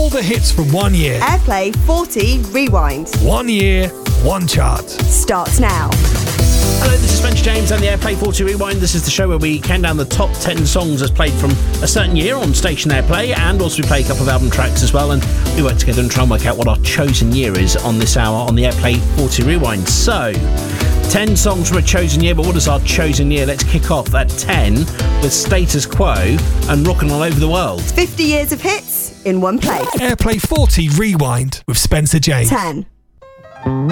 All the hits from 1 year. Airplay 40 Rewind 1 year, 1 chart. starts now. Hello, this is Spencer James and the Airplay 40 Rewind. This is the show where we count down the top 10 songs as played from a certain year on Station Airplay, and also we play a couple of album tracks as well, and we work together and try and work out what our chosen year is on this hour on the Airplay 40 Rewind. So, 10 songs from a chosen year, but what is our chosen year? Let's kick off at 10 with Status Quo and Rockin' All Over the World. 50 years of hits in one place. Airplay 40 Rewind with Spencer James. 10.